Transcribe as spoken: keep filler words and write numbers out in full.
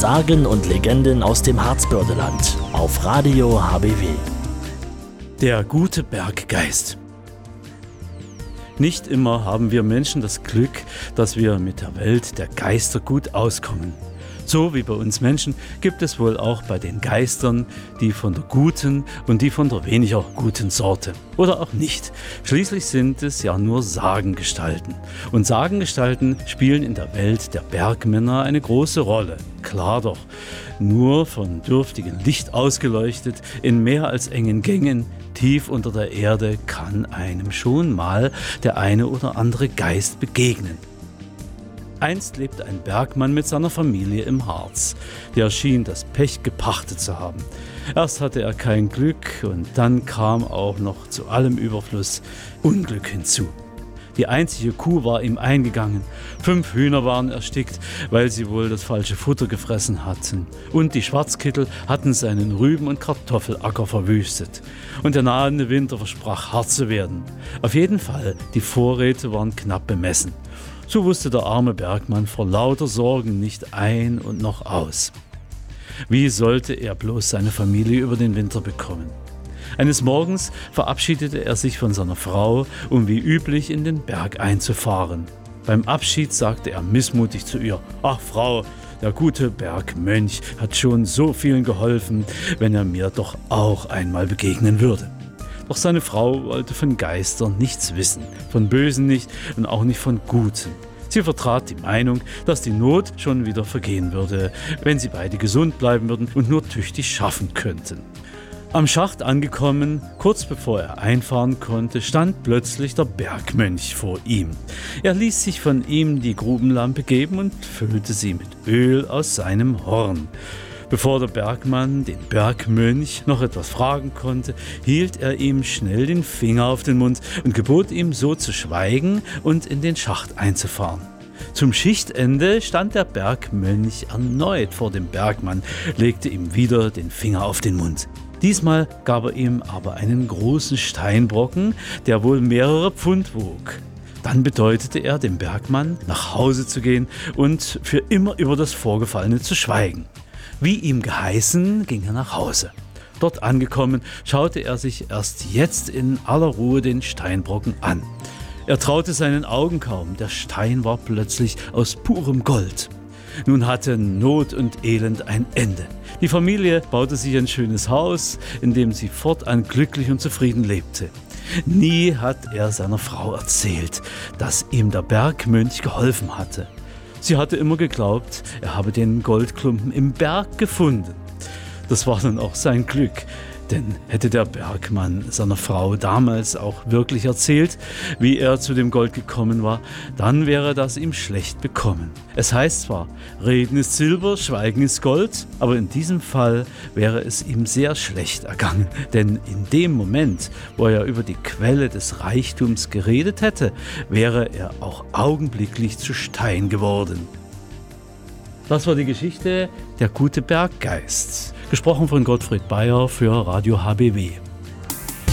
Sagen und Legenden aus dem Harzbördeland auf Radio H B W. Der gute Berggeist. Nicht immer haben wir Menschen das Glück, dass wir mit der Welt der Geister gut auskommen. So wie bei uns Menschen gibt es wohl auch bei den Geistern die von der guten und die von der weniger guten Sorte. Oder auch nicht. Schließlich sind es ja nur Sagengestalten. Und Sagengestalten spielen in der Welt der Bergmänner eine große Rolle. Klar doch, nur von dürftigem Licht ausgeleuchtet, in mehr als engen Gängen, tief unter der Erde, kann einem schon mal der eine oder andere Geist begegnen. Einst lebte ein Bergmann mit seiner Familie im Harz. Der schien das Pech gepachtet zu haben. Erst hatte er kein Glück und dann kam auch noch zu allem Überfluss Unglück hinzu. Die einzige Kuh war ihm eingegangen, fünf Hühner waren erstickt, weil sie wohl das falsche Futter gefressen hatten. Und die Schwarzkittel hatten seinen Rüben- und Kartoffelacker verwüstet. Und der nahende Winter versprach hart zu werden. Auf jeden Fall, die Vorräte waren knapp bemessen. So wusste der arme Bergmann vor lauter Sorgen nicht ein und noch aus. Wie sollte er bloß seine Familie über den Winter bekommen? Eines Morgens verabschiedete er sich von seiner Frau, um wie üblich in den Berg einzufahren. Beim Abschied sagte er missmutig zu ihr: »Ach Frau, der gute Bergmönch hat schon so vielen geholfen, wenn er mir doch auch einmal begegnen würde.« Doch seine Frau wollte von Geistern nichts wissen, von Bösen nicht und auch nicht von Guten. Sie vertrat die Meinung, dass die Not schon wieder vergehen würde, wenn sie beide gesund bleiben würden und nur tüchtig schaffen könnten. Am Schacht angekommen, kurz bevor er einfahren konnte, stand plötzlich der Bergmönch vor ihm. Er ließ sich von ihm die Grubenlampe geben und füllte sie mit Öl aus seinem Horn. Bevor der Bergmann den Bergmönch noch etwas fragen konnte, hielt er ihm schnell den Finger auf den Mund und gebot ihm, so zu schweigen und in den Schacht einzufahren. Zum Schichtende stand der Bergmönch erneut vor dem Bergmann, legte ihm wieder den Finger auf den Mund. Diesmal gab er ihm aber einen großen Steinbrocken, der wohl mehrere Pfund wog. Dann bedeutete er dem Bergmann, nach Hause zu gehen und für immer über das Vorgefallene zu schweigen. Wie ihm geheißen, ging er nach Hause. Dort angekommen, schaute er sich erst jetzt in aller Ruhe den Steinbrocken an. Er traute seinen Augen kaum, der Stein war plötzlich aus purem Gold. Nun hatte Not und Elend ein Ende. Die Familie baute sich ein schönes Haus, in dem sie fortan glücklich und zufrieden lebte. Nie hat er seiner Frau erzählt, dass ihm der Bergmönch geholfen hatte. Sie hatte immer geglaubt, er habe den Goldklumpen im Berg gefunden. Das war dann auch sein Glück, denn hätte der Bergmann seiner Frau damals auch wirklich erzählt, wie er zu dem Gold gekommen war, dann wäre das ihm schlecht bekommen. Es heißt zwar, Reden ist Silber, Schweigen ist Gold, aber in diesem Fall wäre es ihm sehr schlecht ergangen, denn in dem Moment, wo er über die Quelle des Reichtums geredet hätte, wäre er auch augenblicklich zu Stein geworden. Das war die Geschichte Der gute Berggeist, gesprochen von Gottfried Beyer für Radio H B W.